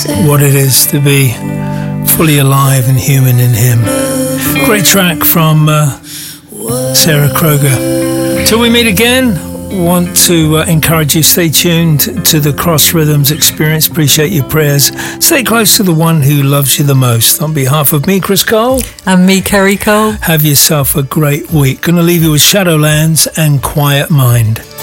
what it is to be fully alive and human in Him. Great track from Sarah Kroger. Till we meet again, want to encourage you, stay tuned to the Cross Rhythms experience. Appreciate your prayers. Stay close to the one who loves you the most. On behalf of me, Chris Cole, and me, Kerry Cole, have yourself a great week. Gonna leave you with Shadowlands and Quiet Mind.